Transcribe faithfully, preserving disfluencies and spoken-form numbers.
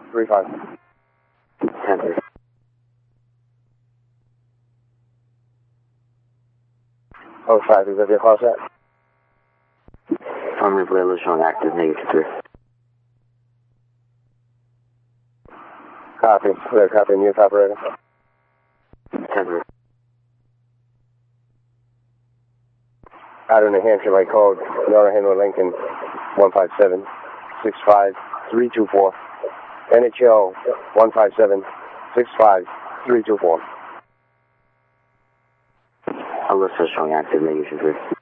three five. ten three. Oh five, is that your call set? Affirmative, Layla showing active, negative three. Copy. Clear copy, news operator. ten three. Out of New Hampshire by code, Nora Henry Lincoln, one five seven six five three two four. N H O, one five seven six five three two four. Alyssa showing active, negative three.